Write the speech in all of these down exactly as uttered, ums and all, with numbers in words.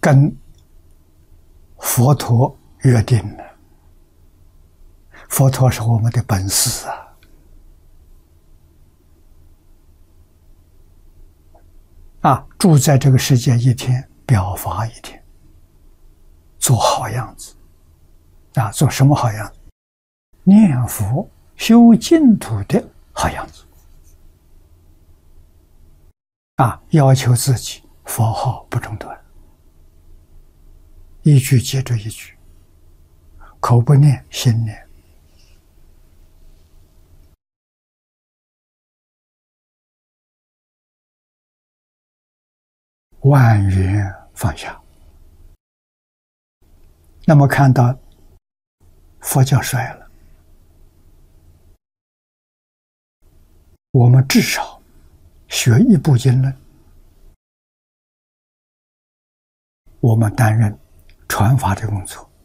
跟佛陀约定了。佛陀是我们的本师啊！啊，住在这个世界一天，表法一天，做好样子啊！做什么好样子？念佛修净土的好样子啊！要求自己佛号不中断，一句接着一句，口不念心念。万缘放下。那么看到佛教衰了，我们至少学一部经论，我们担任传法的工作。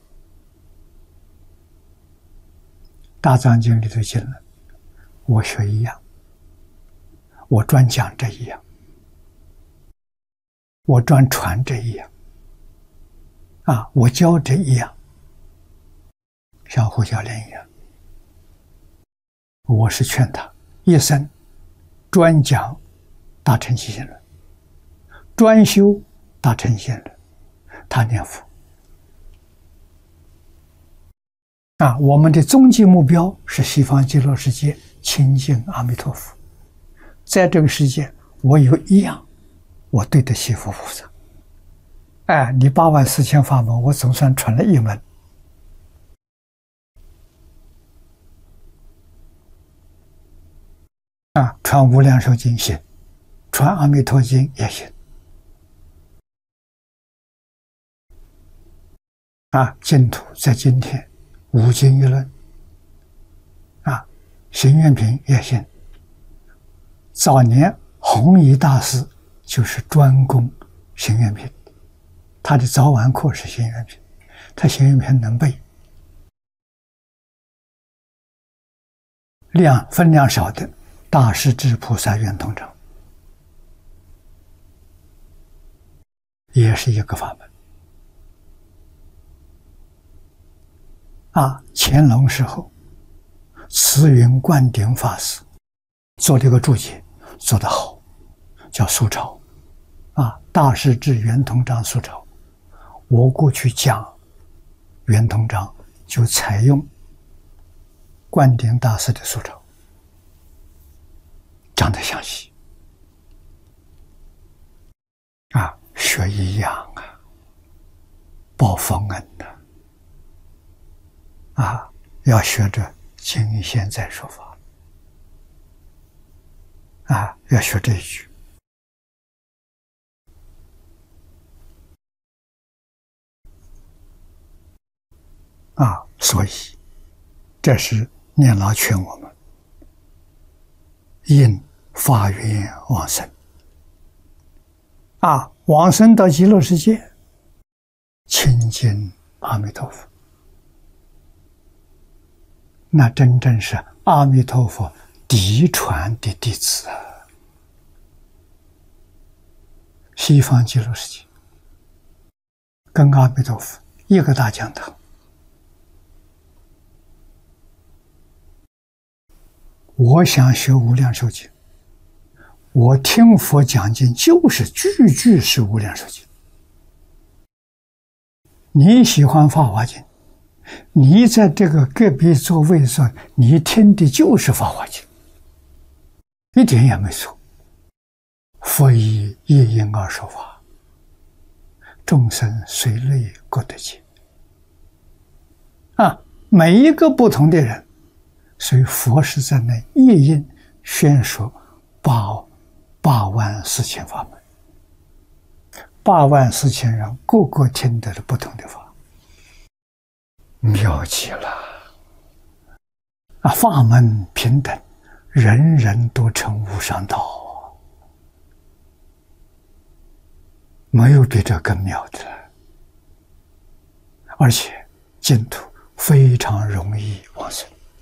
大藏经里头经论，我学一样，我专讲这一样，我专传这一样，啊，我教这一样，像胡教练一样，我是劝他一生专讲大乘起信论，专修大乘信论，他念佛。啊，我们的终极目标是西方极乐世界亲近阿弥陀佛。在这个世界，我有一样，我对得起佛菩萨。哎，你八万四千法门，我总算传了一门。啊，传无量寿经行，传阿弥陀经也行。啊，净土在今天五经一论，啊，行愿品也行。早年弘一大师就是专攻行愿品，他的早晚课是行愿品，他行愿品能背，量分量少的大势至菩萨圆通章也是一个法门。啊，乾隆时候，慈云灌顶法师做了一个注解，做得好，叫苏钞。啊，大势至圆通章苏钞，我过去讲圆通章就采用灌顶大师的苏钞，讲得详细。啊，学一样啊，报佛恩的。啊，要学着经现在说法。啊，要学这一句。啊，所以这是念老劝我们应发愿往生。啊，往生到极乐世界，亲近阿弥陀佛，那真正是阿弥陀佛嫡传的弟子啊！西方极乐世界跟阿弥陀佛一个大讲堂。我想学无量寿经，我听佛讲经就是句句是无量寿经。你喜欢法华经，你在这个隔壁座位上，你听的就是法华经，一点也没错。佛以一因而说法，众生随类各得解。啊，每一个不同的人，所以佛是在那一因宣说八八万四千法门，八万四千人个个听得了不同的法，妙极了！啊，法门平等，人人都成无上道，没有比这更妙的了。而且净土非常容易往生。